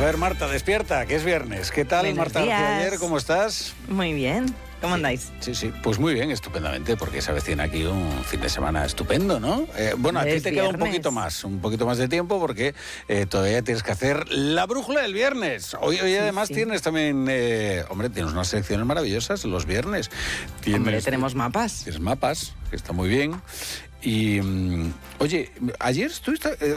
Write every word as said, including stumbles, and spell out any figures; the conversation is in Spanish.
ver, Marta, despierta, que es viernes. ¿Qué tal, Buenos Marta días. García ayer? ¿Cómo estás? Muy bien. ¿Cómo andáis? Sí, sí, pues muy bien, estupendamente, porque se avecina aquí un fin de semana estupendo, ¿no? Eh, bueno, a ti Es te queda un viernes. poquito más, un poquito más de tiempo, porque eh, todavía tienes que hacer la brújula del viernes. Hoy, hoy Sí, además sí. tienes también, eh, hombre, tienes unas secciones maravillosas los viernes. Tienes, Hombre, tenemos mapas. Tienes mapas, que está muy bien. Y, mm, oye, ayer estuviste, eh,